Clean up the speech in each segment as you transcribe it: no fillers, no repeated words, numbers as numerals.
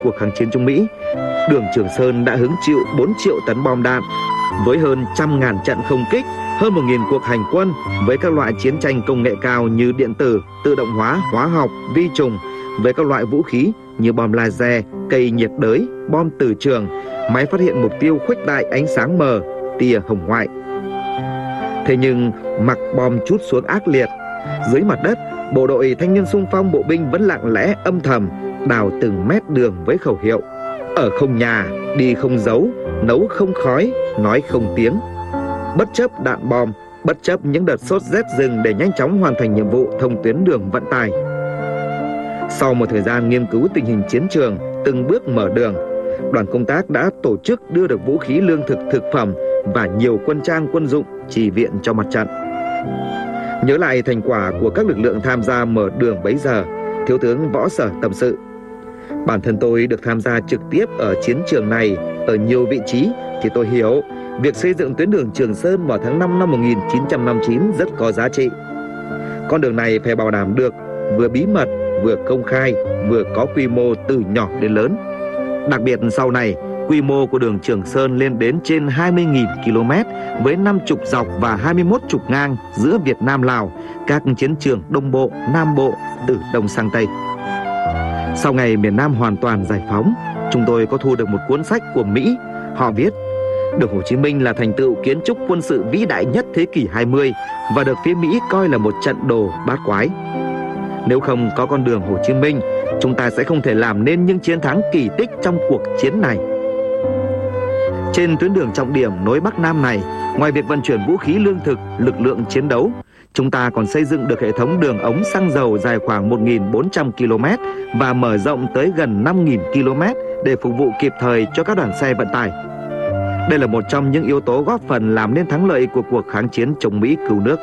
cuộc kháng chiến chống Mỹ, đường Trường Sơn đã hứng chịu 4 triệu tấn bom đạn, với hơn 100.000 trận không kích, hơn 1.000 cuộc hành quân với các loại chiến tranh công nghệ cao như điện tử, tự động hóa, hóa học, vi trùng, với các loại vũ khí như bom laser, cây nhiệt đới, bom từ trường, máy phát hiện mục tiêu khuếch đại ánh sáng mờ, tia hồng ngoại. Thế nhưng mặc bom trút xuống ác liệt, dưới mặt đất, bộ đội thanh niên xung phong bộ binh vẫn lặng lẽ âm thầm đào từng mét đường với khẩu hiệu: ở không nhà, đi không dấu, nấu không khói, nói không tiếng. Bất chấp đạn bom, bất chấp những đợt sốt rét rừng để nhanh chóng hoàn thành nhiệm vụ thông tuyến đường vận tải. Sau một thời gian nghiên cứu tình hình chiến trường, từng bước mở đường, đoàn công tác đã tổ chức đưa được vũ khí, lương thực, thực phẩm và nhiều quân trang quân dụng chi viện cho mặt trận. Nhớ lại thành quả của các lực lượng tham gia mở đường bấy giờ, Thiếu tướng Võ Sở tâm sự: bản thân tôi được tham gia trực tiếp ở chiến trường này ở nhiều vị trí thì tôi hiểu việc xây dựng tuyến đường Trường Sơn vào tháng 5 năm 1959 rất có giá trị. Con đường này phải bảo đảm được vừa bí mật, vừa công khai, vừa có quy mô từ nhỏ đến lớn. Đặc biệt sau này, quy mô của đường Trường Sơn lên đến trên 20.000 km với 50 dọc và 21 trục ngang giữa Việt Nam Lào, các chiến trường Đông Bộ, Nam Bộ, từ Đông sang Tây. Sau ngày miền Nam hoàn toàn giải phóng, chúng tôi có thu được một cuốn sách của Mỹ. Họ viết: đường Hồ Chí Minh là thành tựu kiến trúc quân sự vĩ đại nhất thế kỷ 20 và được phía Mỹ coi là một trận đồ bát quái. Nếu không có con đường Hồ Chí Minh, chúng ta sẽ không thể làm nên những chiến thắng kỳ tích trong cuộc chiến này. Trên tuyến đường trọng điểm nối Bắc Nam này, ngoài việc vận chuyển vũ khí, lương thực, lực lượng chiến đấu, chúng ta còn xây dựng được hệ thống đường ống xăng dầu dài khoảng 1.400 km và mở rộng tới gần 5.000 km để phục vụ kịp thời cho các đoàn xe vận tải. Đây là một trong những yếu tố góp phần làm nên thắng lợi của cuộc kháng chiến chống Mỹ cứu nước.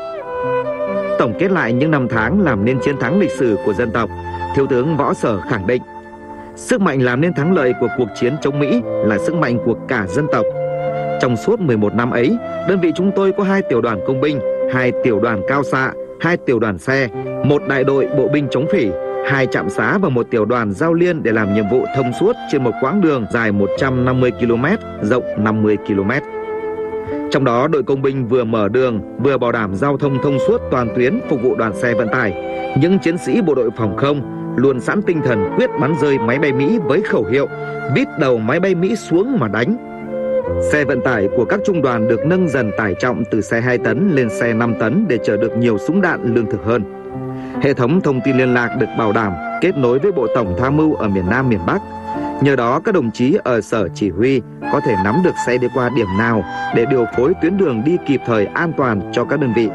Tổng kết lại những năm tháng làm nên chiến thắng lịch sử của dân tộc, Thiếu tướng Võ Sở khẳng định: sức mạnh làm nên thắng lợi của cuộc chiến chống Mỹ là sức mạnh của cả dân tộc. Trong suốt 11 năm ấy, đơn vị chúng tôi có 2 tiểu đoàn công binh, 2 tiểu đoàn cao xạ, 2 tiểu đoàn xe, 1 đại đội bộ binh chống phỉ, 2 trạm xá và 1 tiểu đoàn giao liên để làm nhiệm vụ thông suốt trên một quãng đường dài 150 km, rộng 50 km. Trong đó, đội công binh vừa mở đường, vừa bảo đảm giao thông thông suốt toàn tuyến phục vụ đoàn xe vận tải. Những chiến sĩ bộ đội phòng không luôn sẵn tinh thần quyết bắn rơi máy bay Mỹ với khẩu hiệu: vít đầu máy bay Mỹ xuống mà đánh. Xe vận tải của các trung đoàn được nâng dần tải trọng từ xe 2 tấn lên xe 5 tấn để chở được nhiều súng đạn, lương thực hơn. Hệ thống thông tin liên lạc được bảo đảm, kết nối với Bộ Tổng Tham mưu ở miền Nam, miền Bắc. Nhờ đó, các đồng chí ở sở chỉ huy có thể nắm được xe đi qua điểm nào để điều phối tuyến đường đi kịp thời, an toàn cho các đơn vị.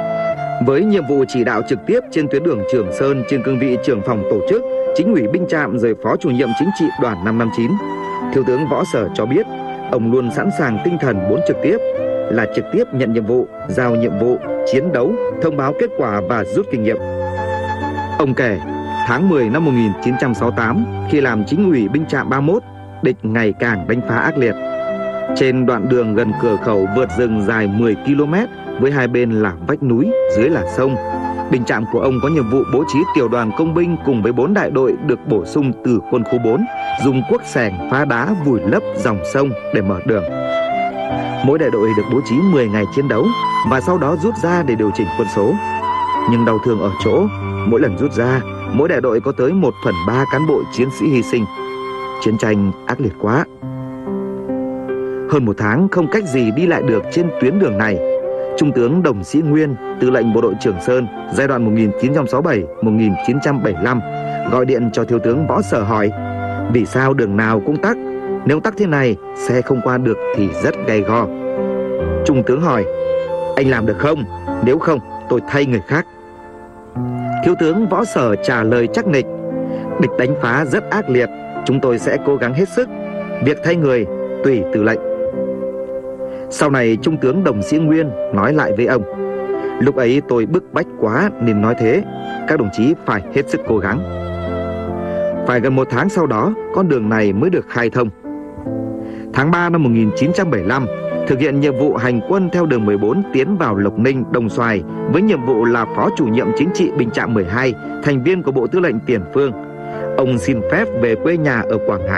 Với nhiệm vụ chỉ đạo trực tiếp trên tuyến đường Trường Sơn trên cương vị trưởng phòng tổ chức, chính ủy binh trạm rồi phó chủ nhiệm chính trị đoàn 559, Thiếu tướng Võ Sở cho biết ông luôn sẵn sàng tinh thần 4 trực tiếp, là trực tiếp nhận nhiệm vụ, giao nhiệm vụ, chiến đấu, thông báo kết quả và rút kinh nghiệm. Ông kể, tháng 10 năm 1968, khi làm chính ủy binh trạm 31, địch ngày càng đánh phá ác liệt. Trên đoạn đường gần cửa khẩu vượt rừng dài 10 km với hai bên là vách núi, dưới là sông, binh trạm của ông có nhiệm vụ bố trí tiểu đoàn công binh cùng với 4 đại đội được bổ sung từ quân khu 4, dùng cuốc sẻng phá đá vùi lấp dòng sông để mở đường. Mỗi đại đội được bố trí 10 ngày chiến đấu và sau đó rút ra để điều chỉnh quân số. Nhưng đau thương ở chỗ, mỗi lần rút ra, mỗi đại đội có tới 1/3 cán bộ chiến sĩ hy sinh. Chiến tranh ác liệt quá. Hơn 1 tháng không cách gì đi lại được trên tuyến đường này, Trung tướng Đồng Sĩ Nguyên, tư lệnh bộ đội Trường Sơn giai đoạn 1967-1975 gọi điện cho Thiếu tướng Võ Sở hỏi: vì sao đường nào cũng tắc? Nếu tắc thế này, xe không qua được thì rất gay go. Trung tướng hỏi: anh làm được không? Nếu không, tôi thay người khác. Thiếu tướng Võ Sở trả lời chắc nịch: địch đánh phá rất ác liệt, chúng tôi sẽ cố gắng hết sức. Việc thay người tùy tư lệnh. Sau này Trung tướng Đồng Sĩ Nguyên nói lại với ông: lúc ấy tôi bức bách quá nên nói thế, các đồng chí phải hết sức cố gắng. Phải gần 1 tháng sau đó, con đường này mới được khai thông. Tháng 3 năm 1975, thực hiện nhiệm vụ hành quân theo đường 14 tiến vào Lộc Ninh, Đồng Xoài với nhiệm vụ là phó chủ nhiệm chính trị binh trạm 12, thành viên của Bộ Tư lệnh Tiền phương. Ông xin phép về quê nhà ở Quảng Ngãi.